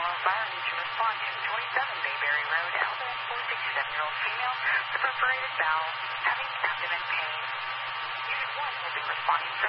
fire needs to respond to 27 Bayberry Road, elderly 67-year-old female with perforated bowel, having abdomen pain. Unit 1 will be responding from